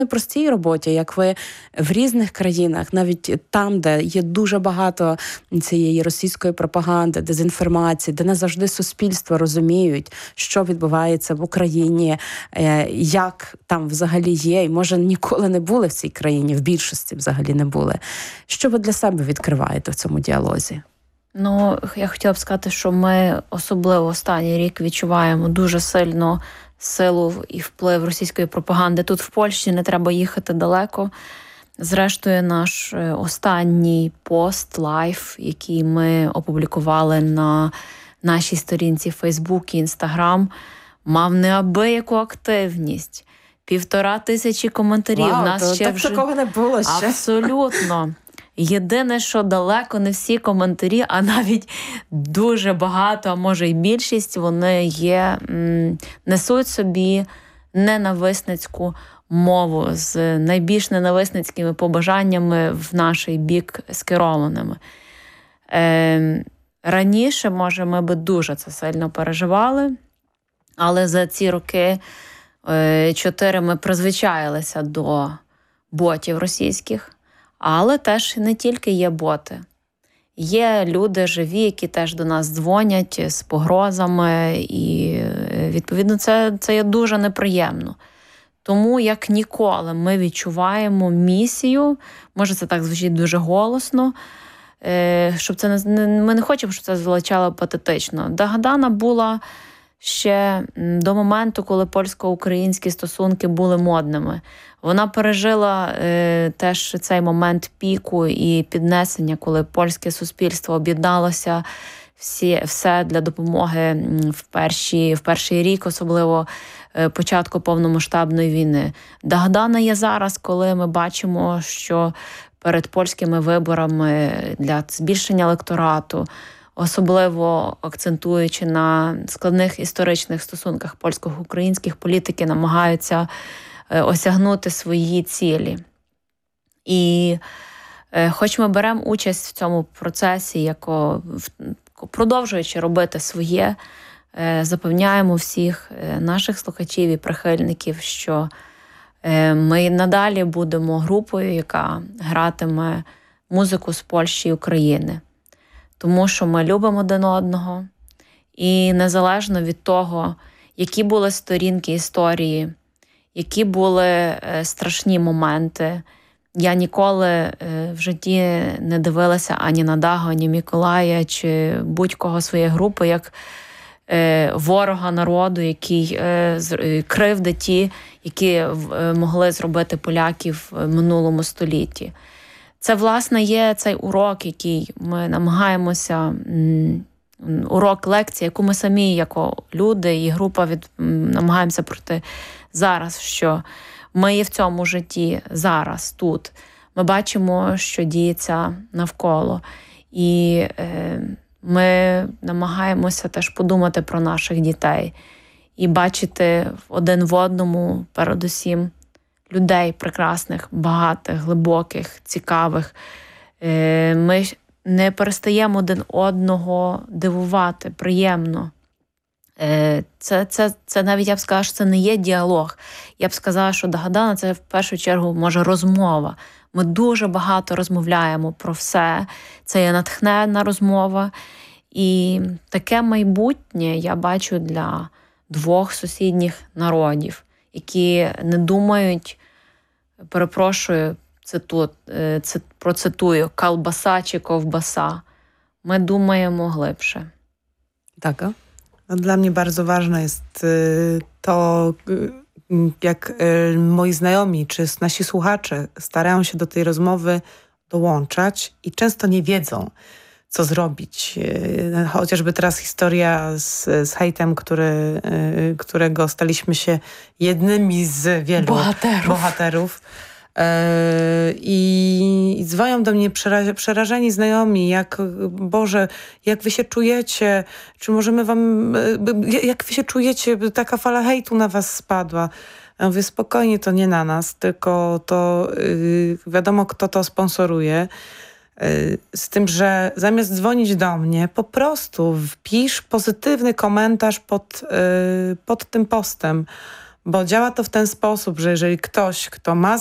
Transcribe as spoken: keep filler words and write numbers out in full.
простій роботі, як ви в різних країнах, навіть там, де є дуже багато цієї російської пропаганди, дезінформації, де не завжди суспільство розуміють, що відбувається в Україні, як там взагалі є, і може ніколи не були в цій країні, в більшості взагалі не були. Що ви для себе відкриваєте в цьому діалозі? Ну, я хотіла б сказати, що ми особливо останній рік відчуваємо дуже сильно силу і вплив російської пропаганди. Тут в Польщі не треба їхати далеко. Зрештою, наш останній пост, лайф, який ми опублікували на нашій сторінці Фейсбук і Інстаграм, мав неабияку активність. Півтора тисячі коментарів. Вау, нас то, ще так вже... такого не було ще. Абсолютно. Єдине, що далеко не всі коментарі, а навіть дуже багато, а може й більшість, вони є, м, несуть собі ненависницьку мову з найбільш ненависницькими побажаннями в наш бік скерованими. Е, раніше, може, ми би дуже це сильно переживали, але за ці роки е, чотири ми призвичаїлися до ботів російських. Але теж не тільки є боти. Є люди живі, які теж до нас дзвонять з погрозами, і, відповідно, це, це є дуже неприємно. Тому, як ніколи, ми відчуваємо місію, може це так звучить дуже голосно, щоб це не, ми не хочемо, щоб це звучало патетично. Дагадана була ще до моменту, коли польсько-українські стосунки були модними. Вона пережила е, теж цей момент піку і піднесення, коли польське суспільство об'єдналося всі, все для допомоги в, перші, в перший рік, особливо е, початку повномасштабної війни. Дагадана є зараз, коли ми бачимо, що перед польськими виборами для збільшення електорату, особливо акцентуючи на складних історичних стосунках польсько-українських, політики намагаються осягнути свої цілі. І е, хоч ми беремо участь в цьому процесі, яко, продовжуючи робити своє, е, запевняємо всіх е, наших слухачів і прихильників, що е, ми надалі будемо групою, яка гратиме музику з Польщі і України. Тому що ми любимо один одного, і незалежно від того, які були сторінки історії, які були е, страшні моменти. Я ніколи е, в житті не дивилася ані на Дагу, ані Миколая, чи будь-кого своєї групи, як е, ворога народу, який е, з, кривди ті, які е, могли зробити поляків в минулому столітті. Це, власне, є цей урок, який ми намагаємося, м, урок, лекція, яку ми самі, як люди і група, від, м, намагаємося пройти зараз, що ми є в цьому житті зараз, тут. Ми бачимо, що діється навколо. І е, ми намагаємося теж подумати про наших дітей і бачити один в одному, передусім, людей прекрасних, багатих, глибоких, цікавих. Е, ми не перестаємо один одного дивувати, приємно. Це, це, це навіть, я б сказала, що це не є діалог. Я б сказала, що Дагадана – це в першу чергу, може, розмова. Ми дуже багато розмовляємо про все. Це є натхненна розмова. І таке майбутнє я бачу для двох сусідніх народів, які не думають, перепрошую, циту, цит, процитую, колбаса чи ковбаса. My думаємо глибше. Tak. Dla mnie bardzo ważne jest to, jak moi znajomi czy nasi słuchacze starają się do tej rozmowy dołączać i często nie wiedzą, co zrobić. Chociażby teraz historia z, z hejtem, który, którego staliśmy się jednymi z wielu bohaterów. bohaterów. I, i dzwonią do mnie przera- przerażeni znajomi, jak Boże, jak wy się czujecie, czy możemy wam, jak wy się czujecie, taka fala hejtu na was spadła. Ja mówię, spokojnie, to nie na nas, tylko to yy, wiadomo, kto to sponsoruje. Yy, z tym, że zamiast dzwonić do mnie, po prostu wpisz pozytywny komentarz pod, yy, pod tym postem. bo działa to w ten sposób, że jeżeli ktoś, kto ma